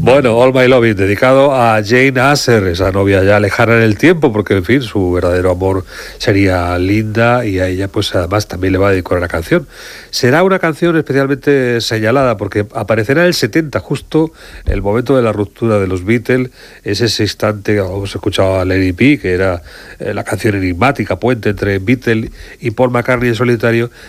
Bueno, All My Loving, dedicado a Jane Asher, esa novia ya lejana en el tiempo, porque en fin, su verdadero amor sería Linda, y a ella pues además también le va a dedicar una canción. Será una canción especialmente señalada porque aparecerá en el 70, justo el momento de la ruptura de los Beatles. Es ese instante, hemos escuchado a Let It Be, que era la canción enigmática, puente entre Beatles y Paul McCartney en solitario,